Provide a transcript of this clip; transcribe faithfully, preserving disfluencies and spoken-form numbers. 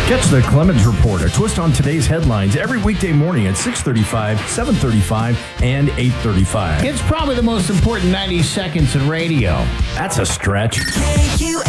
Catch the Clemens Report, a twist on today's headlines, every weekday morning at six thirty-five, seven thirty-five, and eight thirty-five. It's probably the most important ninety seconds in radio. That's a stretch. K Q